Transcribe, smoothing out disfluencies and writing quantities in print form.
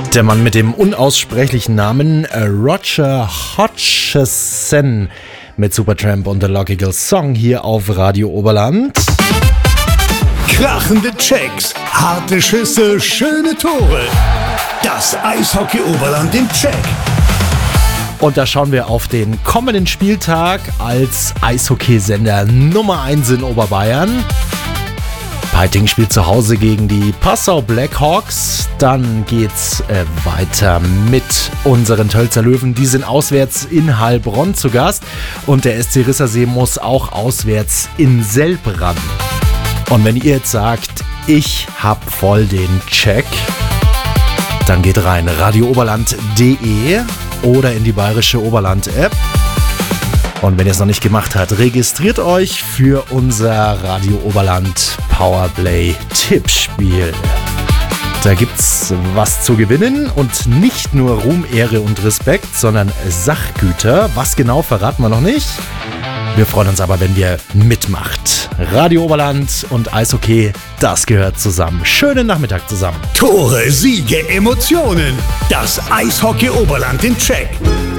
Der Mann mit dem unaussprechlichen Namen Roger Hodgson mit Supertramp und The Logical Song hier auf Radio Oberland. Krachende Checks, harte Schüsse, schöne Tore. Das Eishockey Oberland im Check. Und da schauen wir auf den kommenden Spieltag als Eishockeysender Nummer 1 in Oberbayern. Peiting spielt zu Hause gegen die Passau Blackhawks. Dann geht's weiter mit unseren Tölzer Löwen. Die sind auswärts in Heilbronn zu Gast. Und der SC Rissersee muss auch auswärts in Selb ran. Und wenn ihr jetzt sagt, ich hab voll den Check, dann geht rein radiooberland.de oder in die Bayerische Oberland-App. Und wenn ihr es noch nicht gemacht habt, registriert euch für unser Radio Oberland Powerplay Tippspiel. Da gibt's was zu gewinnen und nicht nur Ruhm, Ehre und Respekt, sondern Sachgüter. Was genau, verraten wir noch nicht. Wir freuen uns aber, wenn ihr mitmacht. Radio Oberland und Eishockey, das gehört zusammen. Schönen Nachmittag zusammen. Tore, Siege, Emotionen. Das Eishockey Oberland im Check.